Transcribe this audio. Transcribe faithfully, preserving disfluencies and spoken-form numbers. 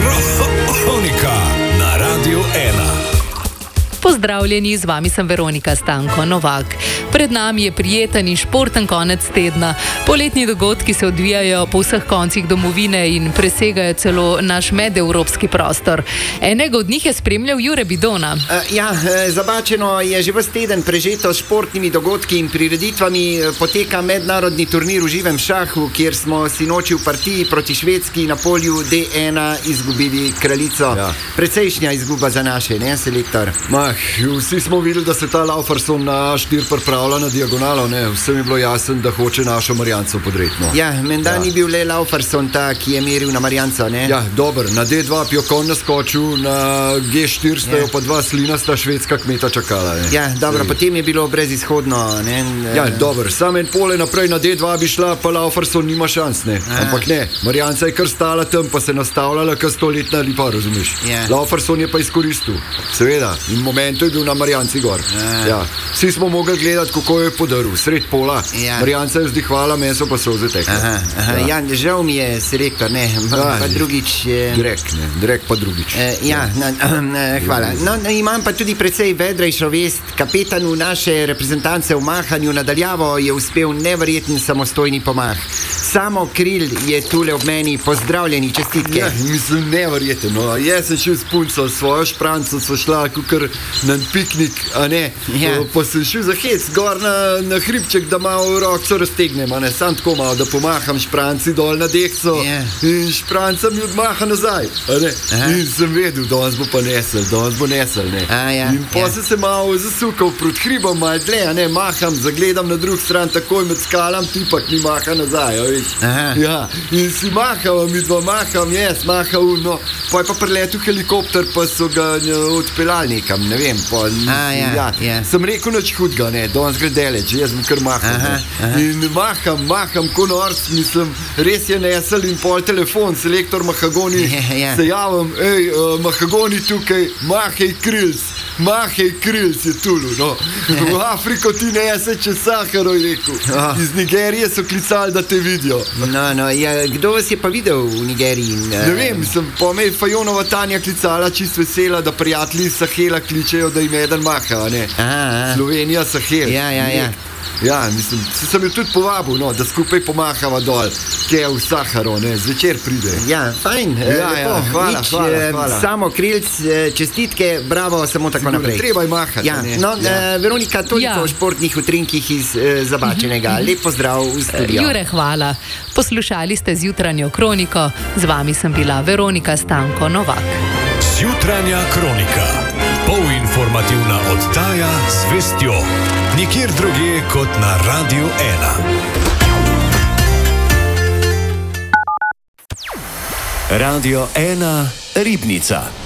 Kronika na Radiu ena. Pozdravljeni, z vami sem Veronika Stanko Novak. Pred nami je prijeten in športen konec tedna. Poletni dogodki se odvijajo po vseh koncih domovine in presegajo celo naš medevropski prostor. Enega od njih je spremljal Jure Bidona. Uh, ja, zabačeno je že ves teden prežeto s športnimi dogodki in prireditvami. Poteka mednarodni turnir v živem šahu, kjer smo sinoči v partiji proti Švedski na polju D ena izgubili kraljico. Ja. Precejšnja izguba za naše, ne, selektor? Mah, vsi smo videli, da se ta Lauferson na štir pripravlja na diagonalo, ne? Vsem je bilo jasno, da hoče našo Marjanco podreti. No. Ja, menda Ja. ni bil le Lauferson ta, ki je meril na Marjanco, ne? Ja, dober, na D dva Pjokon naskočil, na G štiri stajo Ja. pa dva slinasta švedska kmeta čakala. Ne? Ja, dobro, Sej. potem je bilo brezizhodno, ne? Ja, dober, sam en pole naprej na D dva bi šla, pa Lauferson nima šans, ne. Aha. Ampak ne, Marjanca je kar stala tam, pa se nastavljala, kar stoletna lipa, razumeš. Ja. Lauferson je pa izkoristil, seveda, in v momentu je bil na Marjanci gor. Aha. Ja. Vsi smo mogli gledati, kako je podaril, sred pola. Ja. Marjanca je vzdihvala, meso pa so zatekle. Aha, aha, ja. ja, žal mi je selektor, ne, pa, Ja, pa je. drugič... Eh, Drek, ne, drek pa drugič. Eh, ja, na, eh, hvala. No, no, imam pa tudi precej vedrejšo vest. Kapetanu naše reprezentance v mahanju nadaljavo je uspel neverjeten samostojni pomah. Samo Kril je tule ob meni. Pozdravljeni, čestitke. Ja, mislim, neverjetno. No. Jaz sem šel s punco, svojo špranco, sva šla kukar na piknik, a ne. Ja. O, pa sem šel za hec, gor na, na hribček, da malo rokco raztegnem, a ne, sam tako malo, da pomaham špranci dol na dekco. Ja. In špranca mi odmaha nazaj, a ne. Aha. In sem vedel, danes bo pa nesel, danes bo nesel, ne. A, ja, In pa ja. sem se malo zasukal proti hribom, malo dlje, a ne, maham, zagledam na drug stran, takoj med skalam, tipak mi maha nazaj, a veš. Aha. Ja, in si mahal, mi dva maham, jaz mahal, no, pa je pa preletel helikopter, pa so ga ne, odpeljali nekam, ne vem, pa, A, ja, ja. Sem rekel nič hudega, ne, danes gre daleč, jaz bom kar mahal, Aha, ne. aha. In maham, maham, ko norc, mislim, res je nesel in pol telefon, selektor Mahagoni, Ja, ja. se javim, ej, uh, Mahagoni tukaj, mahej Krils, mahej Krils je tulu, no. V Afriko ti nese čez Saharo, je rekel. Ah. Iz Nigerije so klicali, da te vidijo. No, no, ja, kdo vas je pa videl v Nigeriji? Ne vem, sem pa me je Fajonova Tanja klicala, čist vesela, da prijatelji iz Sahela kličejo, da jim eden maha, a ne. Aha, aha. Slovenija, Sahel. Ja, ja, ja. Ja, mislim, se sem jo tudi povabil, no, da skupaj pomahava dol, kje v Saharo, ne, zvečer pride. Ja, fajn. Ja, eh, ja, lepo. hvala, Nič, hvala, eh, hvala. Samo Krilc, eh, čestitke, bravo, samo tako Sigurno, naprej. treba je mahati, Ja, ne. no, Ja. eh, Veronika, toliko Ja. o športnih utrinkih iz eh, Zabačenega. Lep pozdrav v studio. Jure, hvala. Poslušali ste zjutranjo kroniko. Z vami sem bila Veronika Stanko Novak. Jutranja kronika. Polinformativna oddaja z vestjo. Nikjer drugje kot na Radiu ena. Radio ena Ribnica.